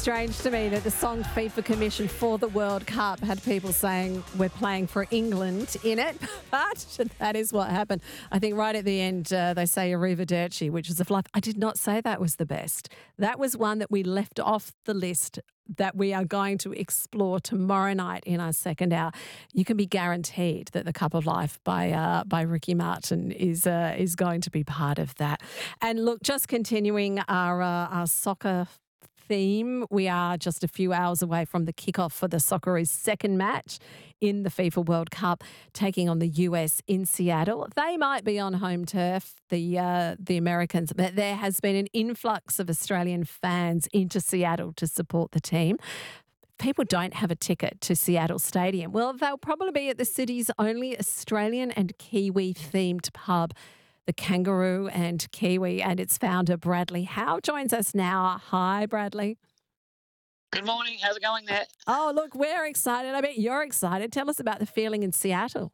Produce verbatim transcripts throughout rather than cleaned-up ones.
strange to me that the song FIFA Commission for the World Cup had people saying we're playing for England in it, but that is what happened. I think right at the end uh, they say Arrivederci, which is a fluff. I did not say that was the best. That was one that we left off the list that we are going to explore tomorrow night in our second hour. You can be guaranteed that the Cup of Life by uh, by Ricky Martin is uh, is going to be part of that. And look, just continuing our uh, our soccer theme, we are just a few hours away from the kickoff for the Socceroos' second match in the FIFA World Cup, taking on the U S in Seattle. They might be on home turf, the uh, the Americans, but there has been an influx of Australian fans into Seattle to support the team. People don't have a ticket to Seattle Stadium. Well, they'll probably be at the city's only Australian and Kiwi-themed pub, the Kangaroo and Kiwi, and its founder, Bradley Howe, joins us now. Hi, Bradley. Good morning. How's it going there? Oh, look, we're excited. I bet you're excited. Tell us about the feeling in Seattle.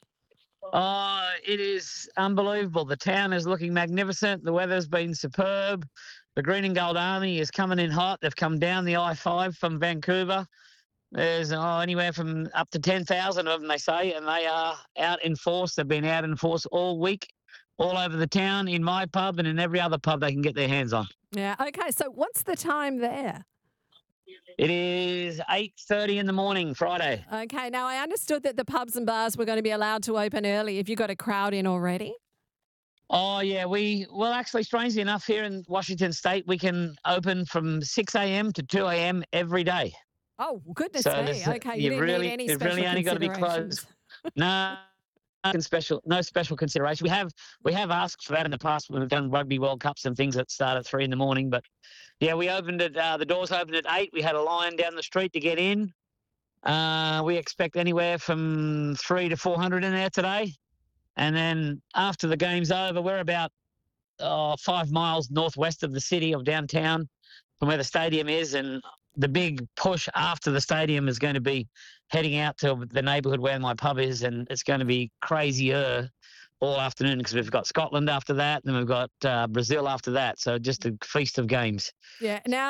Oh, it is unbelievable. The town is looking magnificent. The weather's been superb. The Green and Gold Army is coming in hot. They've come down the I five from Vancouver. There's oh, anywhere from up to ten thousand of them, they say, and they are out in force. They've been out in force all week, all over the town, in my pub and in every other pub they can get their hands on. Yeah, okay. So what's the time there? It is eight thirty in the morning, Friday. Okay, now I understood that the pubs and bars were going to be allowed to open early. Have you got a crowd in already? Oh, yeah. We, well, actually, strangely enough, here in Washington State, we can open from six a.m. to two a.m. every day. Oh, goodness So me. there's- Okay, you you've didn't really, need any you've special really only got to be considerations. closed. No, nothing special, no special consideration. We have we have asked for that in the past when we've done Rugby World Cups and things that start at three in the morning. But yeah, we opened it. Uh, the doors opened at eight. We had a line down the street to get in. Uh, we expect anywhere from three to four hundred in there today. And then after the game's over, we're about uh, five miles northwest of the city of downtown from where the stadium is, and the big push after the stadium is going to be heading out to the neighbourhood where my pub is, and it's going to be crazier all afternoon because we've got Scotland after that, and then we've got uh, Brazil after that. So just a feast of games. Yeah. Now,